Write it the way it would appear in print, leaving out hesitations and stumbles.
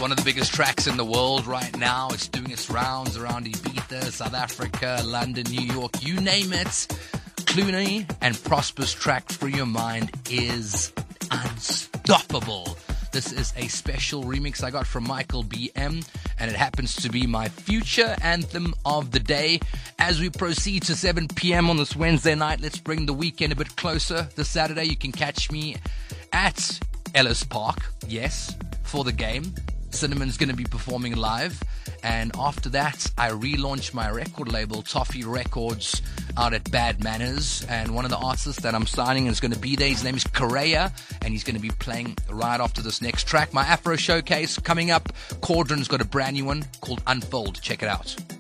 one of the biggest tracks in the world right now. It's doing its rounds around Ibiza, South Africa, London, New York, you name it. Clooney and Prosper's track Free Your Mind is unstoppable. This is a special remix I got from Michael BM, and it happens to be my future anthem of the day. As we proceed to 7 p.m. on this Wednesday night, let's bring the weekend a bit closer. This Saturday, you can catch me at Ellis Park, yes, for the game. Cinnamon's going to be performing live. And after that, I relaunch my record label, Toffee Records, out at Bad Manners. And one of the artists that I'm signing is going to be there. His name is Correa, and he's going to be playing right after this next track. My Afro Showcase coming up. Cordron's got a brand new one called Unfold. Check it out.